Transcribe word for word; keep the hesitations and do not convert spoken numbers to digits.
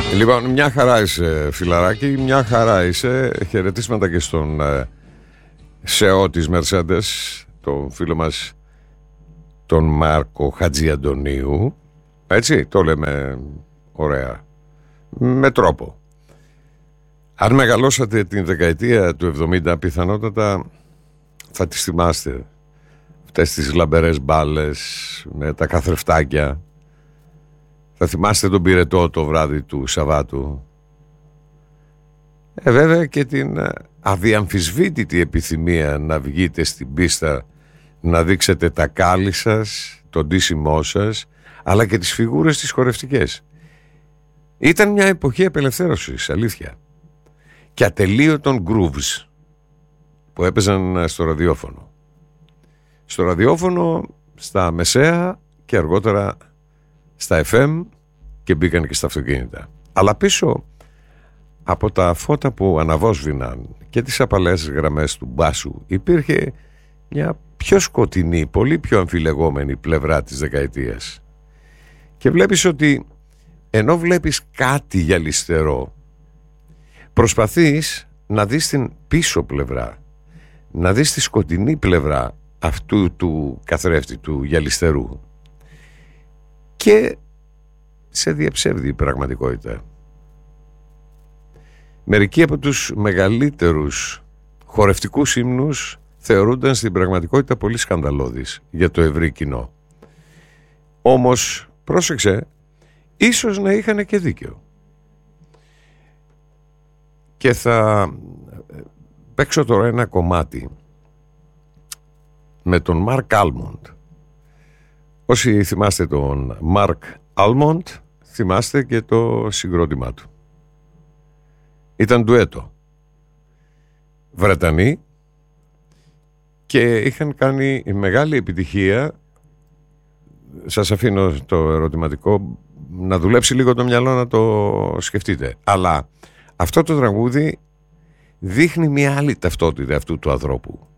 Λοιπόν, μια χαρά είσαι, φιλαράκι, μια χαρά είσαι. Χαιρετίσματα και στον ε, σεό της Mercedes, τον φίλο μας τον Μάρκο Χατζιαντονίου. Έτσι, το λέμε ωραία, με τρόπο. Αν μεγαλώσατε την δεκαετία του εβδομήντα, πιθανότατα θα τις θυμάστε. Αυτές τις λαμπερές μπάλες με τα καθρεφτάκια. Θα θυμάστε τον πυρετό το βράδυ του Σαββάτου. Ε, βέβαια και την αδιαμφισβήτητη επιθυμία να βγείτε στην πίστα, να δείξετε τα κάλλη σας, τον ντύσιμό σας, αλλά και τις φιγούρες τις χορευτικές. Ήταν μια εποχή απελευθέρωσης, αλήθεια. Και ατελείωτων grooves που έπαιζαν στο ραδιόφωνο. Στο ραδιόφωνο, στα μεσαία και αργότερα στα εφ εμ, και μπήκαν και στα αυτοκίνητα. Αλλά πίσω από τα φώτα που αναβόσβηναν και τις απαλές γραμμές του μπάσου υπήρχε μια πιο σκοτεινή, πολύ πιο αμφιλεγόμενη πλευρά της δεκαετίας. Και βλέπεις ότι ενώ βλέπεις κάτι γυαλιστερό, προσπαθείς να δεις την πίσω πλευρά, να δεις τη σκοτεινή πλευρά αυτού του καθρέφτη, του γυαλιστερού, και σε διαψεύδει η πραγματικότητα. Μερικοί από τους μεγαλύτερους χορευτικούς ύμνους θεωρούνταν στην πραγματικότητα πολύ σκανδαλώδεις για το ευρύ κοινό. Όμως, πρόσεξε, ίσως να είχαν και δίκιο. Και θα παίξω τώρα ένα κομμάτι με τον Μαρκ Άλμοντ. Όσοι θυμάστε τον Μαρκ Άλμοντ, θυμάστε και το συγκρότημά του. Ήταν ντουέτο. Βρετανοί, και είχαν κάνει μεγάλη επιτυχία. Σας αφήνω το ερωτηματικό να δουλέψει λίγο το μυαλό, να το σκεφτείτε. Αλλά αυτό το τραγούδι δείχνει μια άλλη ταυτότητα αυτού του ανθρώπου.